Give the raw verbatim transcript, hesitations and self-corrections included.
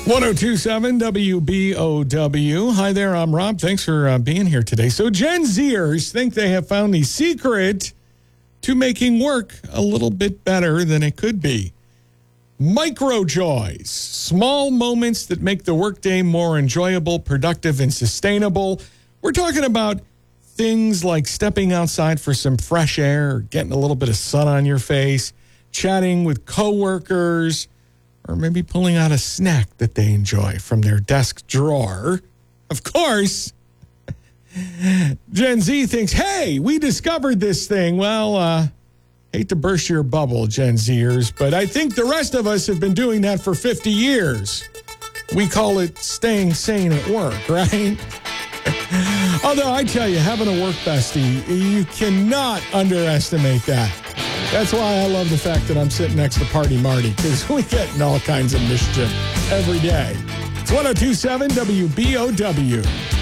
ten twenty-seven W B O W. Hi there, I'm Rob. Thanks for uh, being here today. So Gen Zers think they have found the secret to making work a little bit better than it could be. Micro joys, small moments that make the workday more enjoyable, productive, and sustainable. We're talking about things like stepping outside for some fresh air, getting a little bit of sun on your face, chatting with coworkers, or maybe pulling out a snack that they enjoy from their desk drawer. Of course, Gen Z thinks, hey, we discovered this thing. Well, uh, hate to burst your bubble, Gen Zers, but I think the rest of us have been doing that for fifty years. We call it staying sane at work, right? Although I tell you, having a work bestie, you cannot underestimate that. That's why I love the fact that I'm sitting next to Party Marty, because we get in all kinds of mischief every day. It's ten twenty-seven W B O W.